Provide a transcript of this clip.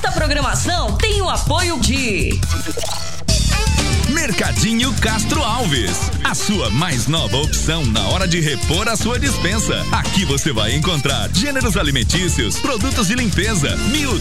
Esta programação tem o apoio de Mercadinho Castro Alves, a sua mais nova opção na hora de repor a sua despensa. Aqui você vai encontrar gêneros alimentícios, produtos de limpeza,